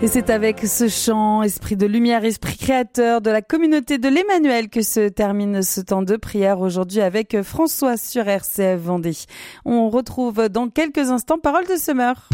Et c'est avec ce chant, esprit de lumière, esprit créateur de la communauté de l'Emmanuel que se termine ce temps de prière aujourd'hui avec François sur RCF Vendée. On retrouve dans quelques instants Parole de Semeur.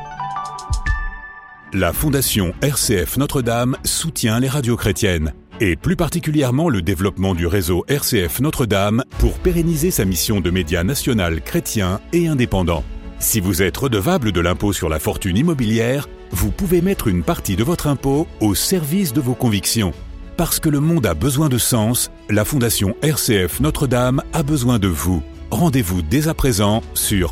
La Fondation RCF Notre-Dame soutient les radios chrétiennes et plus particulièrement le développement du réseau RCF Notre-Dame pour pérenniser sa mission de média national chrétien et indépendant. Si vous êtes redevable de l'impôt sur la fortune immobilière, vous pouvez mettre une partie de votre impôt au service de vos convictions. Parce que le monde a besoin de sens, la Fondation RCF Notre-Dame a besoin de vous. Rendez-vous dès à présent sur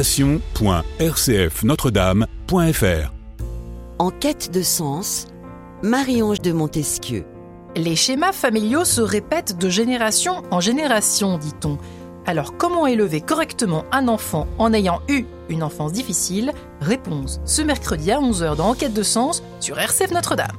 fondation.rcfnotredame.fr. En quête de sens, Marie-Ange de Montesquieu. Les schémas familiaux se répètent de génération en génération, dit-on. Alors, comment élever correctement un enfant en ayant eu une enfance difficile ? Réponse ce mercredi à 11h dans Enquête de sens sur RCF Notre-Dame.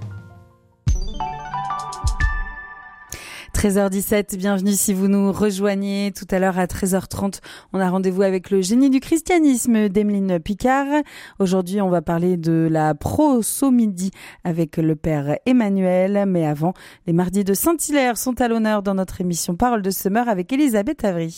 13h17, bienvenue si vous nous rejoignez. Tout à l'heure à 13h30, on a rendez-vous avec le génie du christianisme d'Emeline Picard. Aujourd'hui, on va parler de la prosomidie avec le père Emmanuel. Mais avant, les mardis de Saint-Hilaire sont à l'honneur dans notre émission Parole de Semeur avec Elisabeth Avry.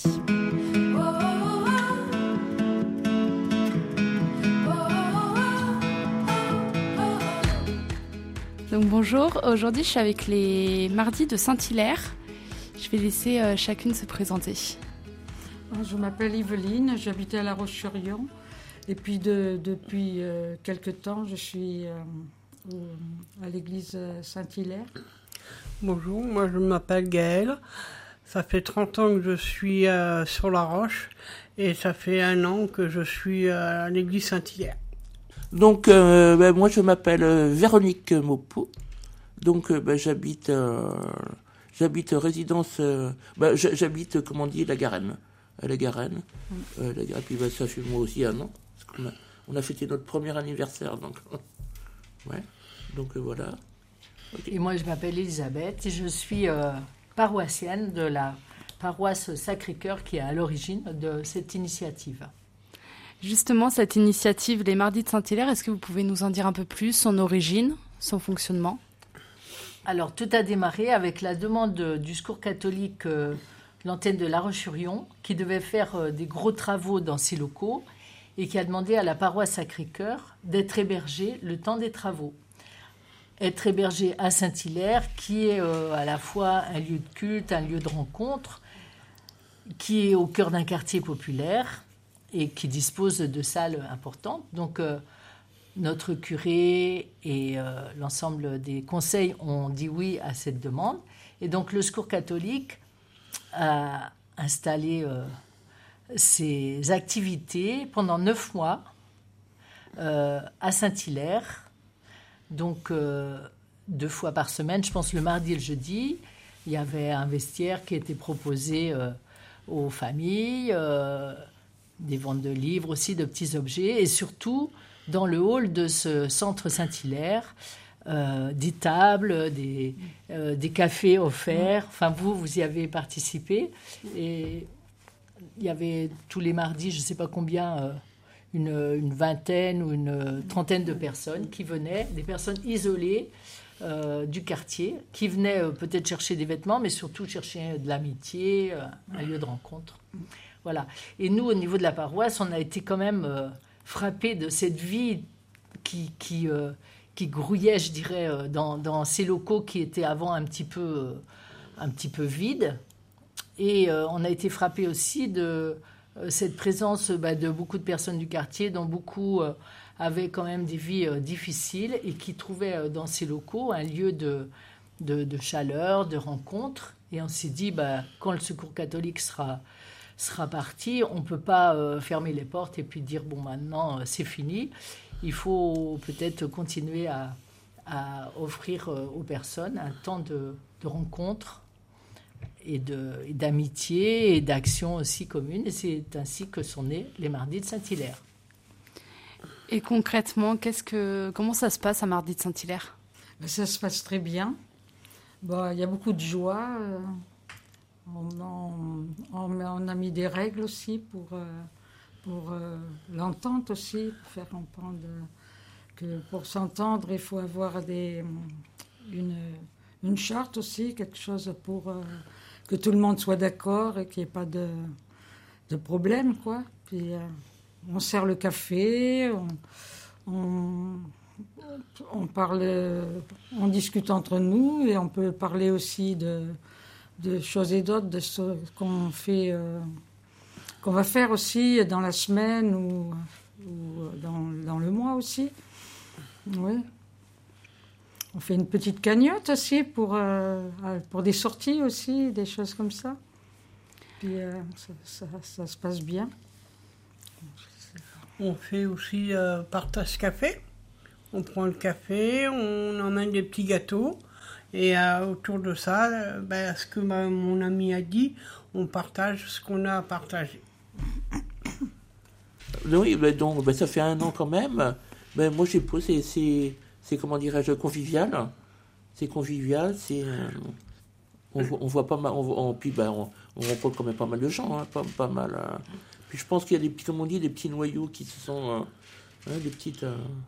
Donc bonjour, aujourd'hui je suis avec les mardis de Saint-Hilaire. Je vais laisser chacune se présenter. Je m'appelle Yveline, j'habite à La Roche-sur-Yon et puis depuis quelque temps je suis à l'église Saint-Hilaire. Bonjour, moi je m'appelle Gaëlle, ça fait 30 ans que je suis sur La Roche et ça fait 1 an que je suis à l'église Saint-Hilaire. Donc, moi, je m'appelle Véronique Maupeau. Donc, j'habite résidence... j'habite, comme on dit, la Garenne. À la Garenne. Et puis, ça fait moi aussi 1 an. Parce on a fêté notre premier anniversaire. Donc, ouais. Donc, voilà. Okay. Et moi, je m'appelle Elisabeth et je suis paroissienne de la paroisse Sacré-Cœur qui est à l'origine de cette initiative. Justement, cette initiative, les Mardis de Saint-Hilaire, est-ce que vous pouvez nous en dire un peu plus, son origine, son fonctionnement ? Alors, tout a démarré avec la demande du Secours catholique, l'antenne de La Roche-sur-Yon, qui devait faire des gros travaux dans ses locaux et qui a demandé à la paroisse Sacré-Cœur d'être hébergée le temps des travaux. Être hébergée à Saint-Hilaire, qui est à la fois un lieu de culte, un lieu de rencontre, qui est au cœur d'un quartier populaire et qui dispose de salles importantes. Donc, notre curé et l'ensemble des conseils ont dit oui à cette demande. Et donc, le Secours catholique a installé ses activités pendant 9 mois à Saint-Hilaire. Donc, 2 fois par semaine, je pense le mardi et le jeudi, il y avait un vestiaire qui était proposé aux familles, des ventes de livres aussi, de petits objets, et surtout dans le hall de ce centre Saint-Hilaire, des tables, des cafés offerts. Enfin, vous y avez participé. Et il y avait tous les mardis, je ne sais pas combien, une vingtaine ou une trentaine de personnes qui venaient, des personnes isolées du quartier, qui venaient peut-être chercher des vêtements, mais surtout chercher de l'amitié, un lieu de rencontre. Voilà. Et nous, au niveau de la paroisse, on a été quand même frappés de cette vie qui grouillait, je dirais, dans ces locaux qui étaient avant un petit peu vides. Et on a été frappés aussi de cette présence de beaucoup de personnes du quartier, dont beaucoup avaient quand même des vies difficiles et qui trouvaient dans ces locaux un lieu de chaleur, de rencontre. Et on s'est dit, quand le Secours catholique sera parti, on ne peut pas fermer les portes et puis dire, maintenant, c'est fini. Il faut peut-être continuer à offrir aux personnes un temps de rencontre et d'amitié et d'action aussi commune. Et c'est ainsi que sont nés les Mardis de Saint-Hilaire. Et concrètement, comment ça se passe à Mardi de Saint-Hilaire ? Ça se passe très bien. Il y a beaucoup de joie. On a mis des règles aussi pour l'entente aussi, pour faire comprendre que pour s'entendre, il faut avoir une charte aussi, quelque chose pour que tout le monde soit d'accord et qu'il n'y ait pas de problème, quoi. Puis on sert le café, on parle, on discute entre nous et on peut parler aussi de choses et d'autres, de ce qu'on fait, qu'on va faire aussi dans la semaine ou dans le mois aussi. Oui. On fait une petite cagnotte aussi pour des sorties aussi, des choses comme ça. Puis ça se passe bien. On fait aussi partage café. On prend le café, on emmène des petits gâteaux. Et autour de ça, ce que mon ami a dit, on partage ce qu'on a à partager. Oui, donc ça fait 1 an quand même. Moi, j'ai posé, c'est comment dirais-je, convivial. C'est convivial, on voit pas mal, puis on rencontre quand même pas mal de gens, hein, pas mal. Puis je pense qu'il y a des petits, comme on dit, des petits noyaux qui se sont, des petites.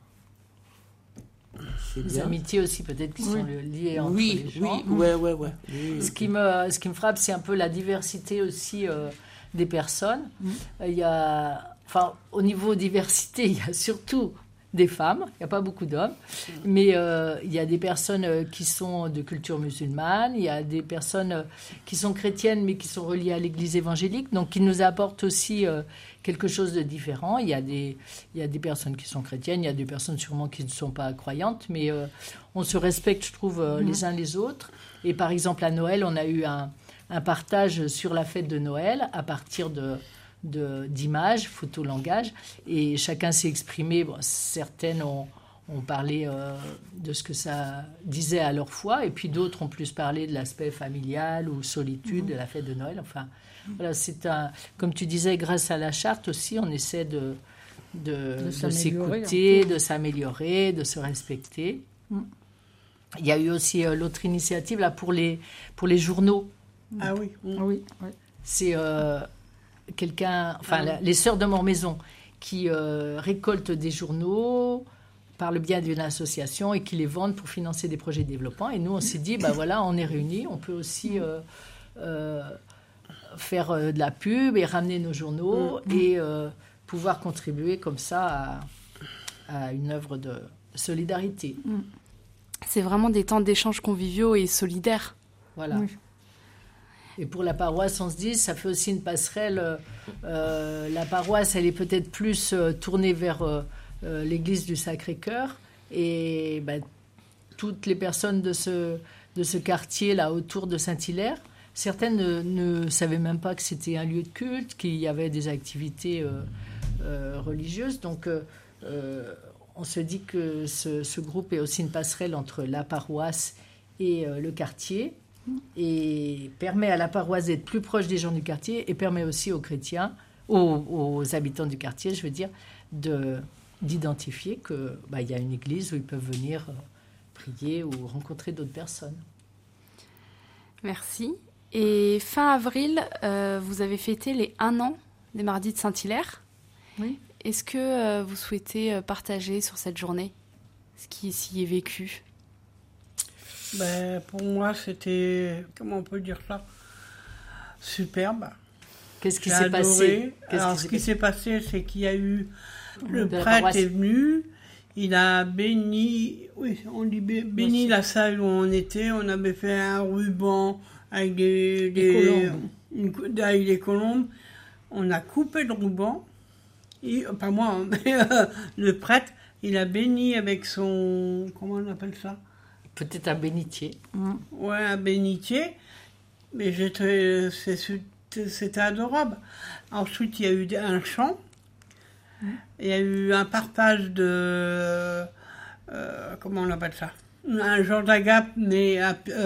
Des amitiés aussi peut-être qui sont liées entre les gens. Oui. Ce qui me frappe, c'est un peu la diversité aussi des personnes. Il y a, au niveau diversité, il y a surtout des femmes, il n'y a pas beaucoup d'hommes, mais il y a des personnes qui sont de culture musulmane, il y a des personnes qui sont chrétiennes mais qui sont reliées à l'église évangélique, donc qui nous apportent aussi quelque chose de différent. Il y a des personnes qui sont chrétiennes, il y a des personnes sûrement qui ne sont pas croyantes, mais on se respecte, je trouve, les uns les autres. Et par exemple, à Noël, on a eu un partage sur la fête de Noël à partir d'images, photolangage, et chacun s'est exprimé. Bon, certaines ont parlé de ce que ça disait à leur foi, et puis d'autres ont plus parlé de l'aspect familial ou solitude de la fête de Noël. Enfin, voilà, comme tu disais, grâce à la charte aussi, on essaie de s'écouter, de s'améliorer, de se respecter. Il y a eu aussi l'autre initiative là pour les journaux. Ah oui. Oui. C'est les Sœurs de Mormaison qui récoltent des journaux par le biais d'une association et qui les vendent pour financer des projets de développement. Et nous, on s'est dit, voilà, on est réunis, on peut aussi faire de la pub et ramener nos journaux et pouvoir contribuer comme ça à une œuvre de solidarité. C'est vraiment des temps d'échanges conviviaux et solidaires. Voilà. Oui. Et pour la paroisse, on se dit, ça fait aussi une passerelle. La paroisse, elle est peut-être plus tournée vers l'église du Sacré-Cœur. Et toutes les personnes de ce quartier, là, autour de Saint-Hilaire, certaines ne savaient même pas que c'était un lieu de culte, qu'il y avait des activités religieuses. Donc, on se dit que ce groupe est aussi une passerelle entre la paroisse et le quartier, et permet à la paroisse d'être plus proche des gens du quartier, et permet aussi aux chrétiens, aux habitants du quartier, je veux dire, d'identifier qu'il y a une église où ils peuvent venir prier ou rencontrer d'autres personnes. Merci. Et fin avril, vous avez fêté les 1 an des Mardis de Saint-Hilaire. Oui. Est-ce que vous souhaitez partager sur cette journée ce qui s'y est vécu ? Pour moi, c'était, comment on peut dire ça, superbe. Qu'est-ce qui s'est passé ? Alors, ce qui s'est passé, c'est qu'il y a eu, le prêtre est venu, il a béni, béni la salle où on était, on avait fait un ruban avec des colombes, on a coupé le ruban, pas moi, mais le prêtre, il a béni avec son, comment on appelle ça ? Peut-être un bénitier. Ouais, un bénitier. Mais c'était adorable. Ensuite, il y a eu un chant. Il y a eu un partage de... comment on appelle ça ? Un genre d'agape, mais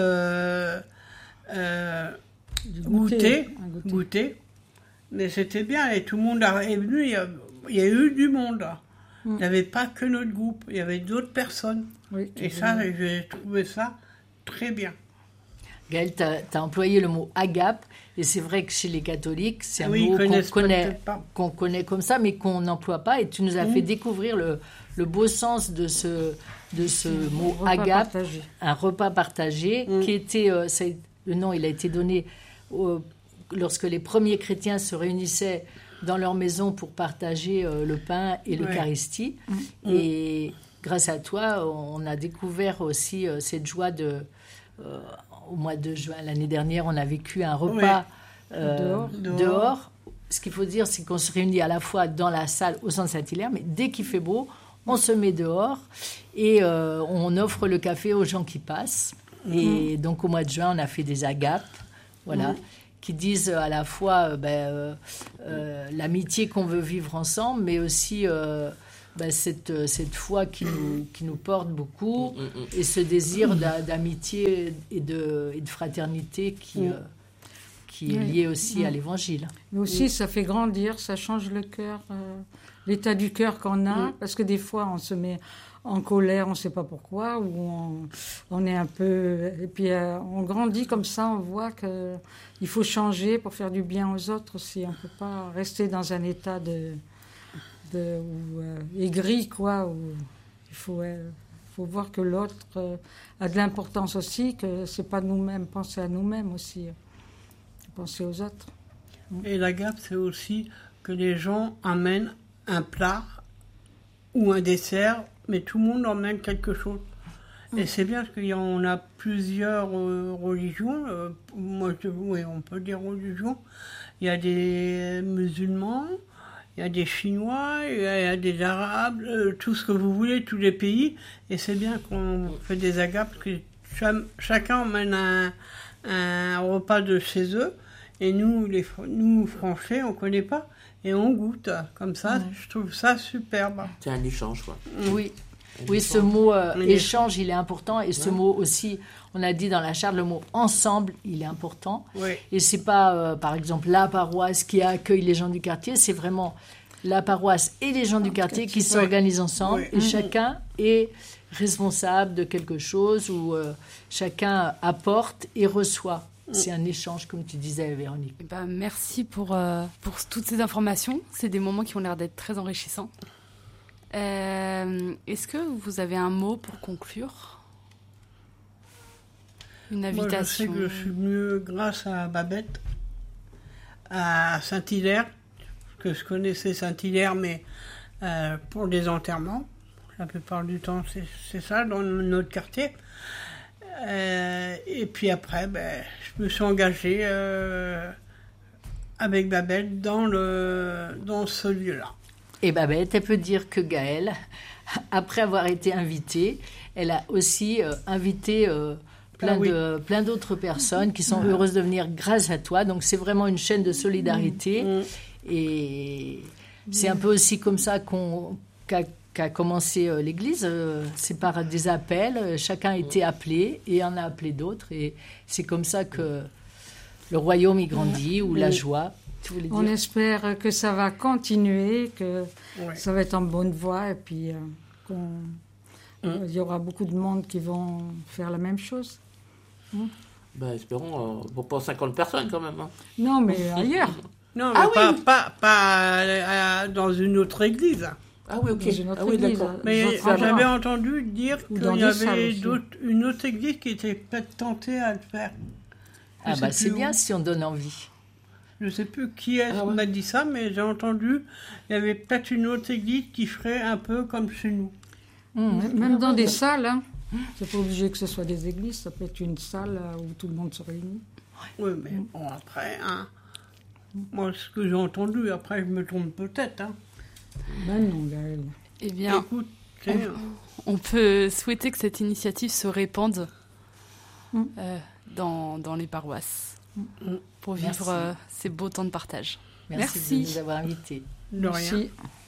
goûter. Mais c'était bien. Et tout le monde est venu. Il y a eu du monde. Il n'y avait pas que notre groupe. Il y avait d'autres personnes. Oui, et ça, j'ai trouvé ça très bien. Gaël, tu as employé le mot agape, et c'est vrai que chez les catholiques, c'est un Oui, mot ils qu'on connaît comme ça, mais qu'on n'emploie pas. Et tu nous as fait découvrir le beau sens de ce mot agape, un repas partagé, qui était, le nom il a été donné lorsque les premiers chrétiens se réunissaient dans leur maison pour partager le pain et l'Eucharistie. Et grâce à toi, on a découvert aussi cette joie au mois de juin l'année dernière, on a vécu un repas dehors. Ce qu'il faut dire, c'est qu'on se réunit à la fois dans la salle au centre Saint-Hilaire, mais dès qu'il fait beau, on se met dehors et on offre le café aux gens qui passent. Et donc au mois de juin, on a fait des agapes, qui disent à la fois l'amitié qu'on veut vivre ensemble, mais aussi cette foi qui nous porte beaucoup, et ce désir d'amitié et de fraternité qui est lié aussi à l'Évangile. Mais aussi, ça fait grandir, ça change le cœur, l'état du cœur qu'on a, parce que des fois, on se met en colère, on ne sait pas pourquoi, ou on est un peu... Et puis, on grandit comme ça, on voit qu'il faut changer pour faire du bien aux autres aussi. On ne peut pas rester dans un état aigri, quoi. Où il faut voir que l'autre a de l'importance aussi, que c'est pas nous-mêmes, penser à nous-mêmes aussi, penser aux autres. Et l'agape, c'est aussi que les gens amènent un plat ou un dessert, mais tout le monde emmène quelque chose. Et c'est bien parce qu'on a plusieurs religions. On peut dire religions. Il y a des musulmans, il y a des Chinois, il y a des Arabes, tout ce que vous voulez, tous les pays. Et c'est bien qu'on fait des agapes, que chacun emmène un repas de chez eux. Et nous Français, on ne connaît pas. Et on goûte. Comme ça, je trouve ça superbe. C'est un échange, quoi. Oui, ce mot échange, il est important. Et ce mot aussi, on a dit dans la charte, le mot ensemble, il est important. Oui. Et ce n'est pas, par exemple, la paroisse qui accueille les gens du quartier. C'est vraiment la paroisse et les gens du quartier qui s'organisent ensemble. Et chacun est responsable de quelque chose, où chacun apporte et reçoit. C'est un échange, comme tu disais, Véronique. Merci pour toutes ces informations. C'est des moments qui ont l'air d'être très enrichissants. Est-ce que vous avez un mot pour conclure ? Une invitation ? Moi, je sais que je suis mieux grâce à Babette, à Saint-Hilaire, que je connaissais Saint-Hilaire, mais pour des enterrements. La plupart du temps, c'est ça, dans notre quartier. Et puis après, je me suis engagé avec Babette dans ce lieu-là. Et Babette, elle peut dire que Gaëlle, après avoir été invitée, elle a aussi invité plein d'autres personnes qui sont heureuses de venir grâce à toi. Donc c'est vraiment une chaîne de solidarité. Et c'est un peu aussi comme ça qu'a commencé l'Église. C'est par des appels. Chacun a été appelé et en a appelé d'autres. Et c'est comme ça que le royaume y grandit, ou la joie. On espère que ça va continuer, que ça va être en bonne voie, et puis il y aura beaucoup de monde qui vont faire la même chose. Espérons, pas 50 personnes quand même. Hein. Non, mais ailleurs. Non, mais pas dans une autre église. Ah oui, ok. D'accord. Mais j'avais entendu dire qu'il y avait une autre église qui était peut-être tentée à le faire. C'est bien si on donne envie. Je ne sais plus qui m'a dit ça, mais j'ai entendu il y avait peut-être une autre église qui ferait un peu comme chez nous. Même dans des salles, hein. C'est pas obligé que ce soit des églises, ça peut être une salle où tout le monde se réunit. Oui, mais bon, après, moi, ce que j'ai entendu, après, je me trompe peut-être. Hein. Non, Gaëlle. Eh bien, écoute, on peut souhaiter que cette initiative se répande dans les paroisses pour vivre ces beaux temps de partage. Merci de nous avoir invités. De rien.